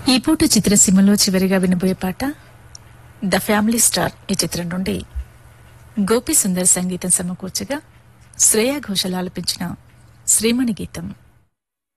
ఈ పూట చిత్రసీమలో చివరిగా వినబోయే పాట ద ఫ్యామిలీ స్టార్ ఈ చిత్రం నుండి గోపి సుందర్ సంగీతం సమకూర్చగా శ్రేయా ఘోషాల్ ఆలపించిన శ్రీమణి గీతం.